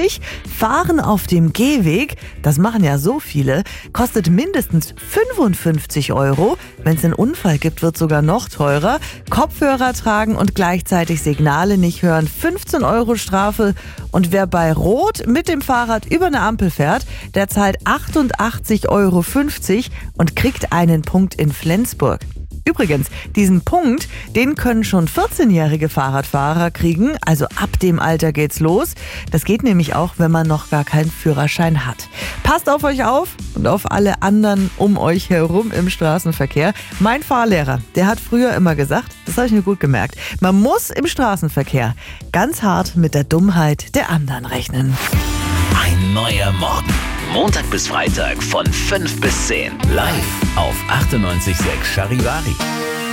Strich. Fahren auf dem Gehweg, das machen ja so viele, kostet mindestens 55 Euro. Wenn es einen Unfall gibt, wird sogar noch teurer. Kopfhörer tragen und gleichzeitig Signale nicht hören, 15 Euro Strafe. Und wer bei Rot mit dem Fahrrad über eine Ampel fährt, der zahlt 88,50 Euro und kriegt einen Punkt in Flensburg. Übrigens, diesen Punkt, den können schon 14-jährige Fahrradfahrer kriegen, also ab dem Alter geht's los. Das geht nämlich auch, wenn man noch gar keinen Führerschein hat. Passt auf euch auf und auf alle anderen um euch herum im Straßenverkehr. Mein Fahrlehrer, der hat früher immer gesagt, das habe ich mir gut gemerkt, man muss im Straßenverkehr ganz hart mit der Dummheit der anderen rechnen. Ein neuer Morgen. Montag bis Freitag von 5 bis 10. Live auf 98,6 Charivari.